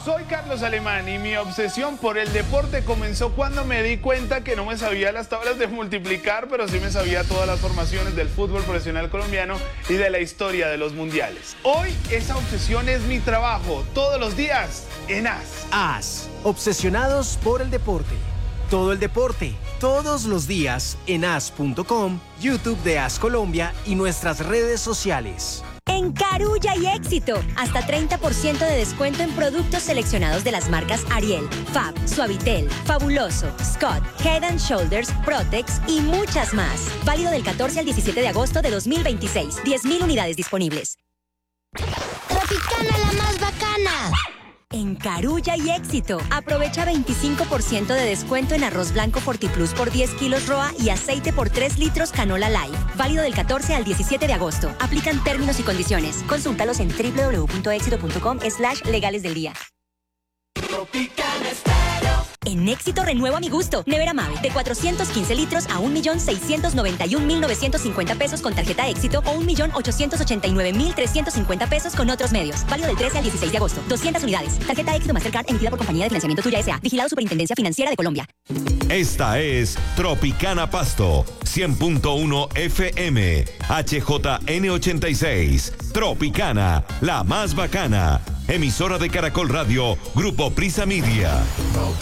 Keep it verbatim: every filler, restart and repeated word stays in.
Soy Carlos Alemán y mi obsesión por el deporte comenzó cuando me di cuenta que no me sabía las tablas de multiplicar, pero sí me sabía todas las formaciones del fútbol profesional colombiano y de la historia de los mundiales. Hoy esa obsesión es mi trabajo, todos los días en A S. A S, obsesionados por el deporte. Todo el deporte, todos los días en A S punto com, YouTube de A S Colombia y nuestras redes sociales. En Carulla y Éxito, hasta treinta por ciento de descuento en productos seleccionados de las marcas Ariel, Fab, Suavitel, Fabuloso, Scott, Head and Shoulders, Protex y muchas más. Válido del catorce al diecisiete de agosto de dos mil veintiséis. diez mil unidades disponibles. Tropicana, la más bacana. En Carulla y Éxito, aprovecha veinticinco por ciento de descuento en arroz blanco Fortiplus por diez kilos R O A y aceite por tres litros Canola Live. Válido del catorce al diecisiete de agosto. Aplican términos y condiciones. Consúltalos en doble u doble u doble u punto éxito punto com slash legales del día. Tropicana Estéreo. En Éxito renuevo a mi gusto. Nevera Mave de cuatrocientos quince litros a un millón seiscientos noventa y un mil novecientos cincuenta pesos con tarjeta Éxito o un millón ochocientos ochenta y nueve mil trescientos cincuenta pesos con otros medios. Válido del trece al dieciséis de agosto. doscientas unidades. Tarjeta Éxito Mastercard emitida por Compañía de Financiamiento Tuya S A. Vigilado Superintendencia Financiera de Colombia. Esta es Tropicana Pasto, cien punto uno F M, H J N ochenta y seis. Tropicana, la más bacana. Emisora de Caracol Radio, Grupo Prisa Media.